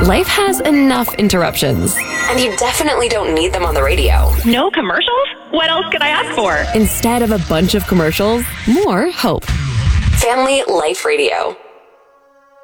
Life has enough interruptions, and you definitely don't need them on the radio. No commercials? What else could I ask for? Instead of a bunch of commercials, more hope. Family Life Radio.